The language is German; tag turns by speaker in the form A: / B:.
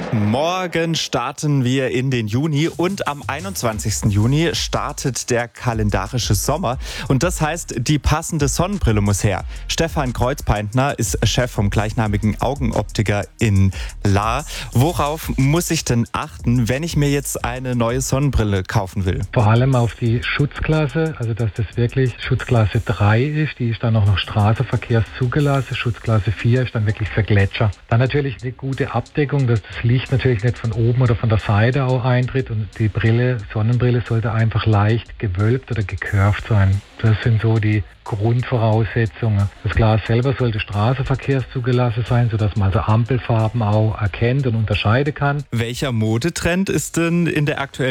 A: Morgen starten wir in den Juni und am 21. Juni startet der kalendarische Sommer. Und das heißt, die passende Sonnenbrille muss her. Stefan Kreuzpeintner ist Chef vom gleichnamigen Augenoptiker in Lahr. Worauf muss ich denn achten, wenn ich mir jetzt eine neue Sonnenbrille kaufen will?
B: Vor allem auf die Schutzklasse, also dass das wirklich Schutzklasse 3 ist, die ist dann auch noch straßenverkehrszugelassen. Schutzklasse 4 ist dann wirklich für Gletscher. Dann natürlich eine gute Abdeckung, dass das Licht natürlich nicht von oben oder von der Seite auch eintritt und die Sonnenbrille sollte einfach leicht gewölbt oder gecurved sein. Das sind so die Grundvoraussetzungen. Das Glas selber sollte straßenverkehrszugelassen sein, sodass man also Ampelfarben auch erkennt und unterscheiden kann.
A: Welcher Modetrend ist denn in der aktuellen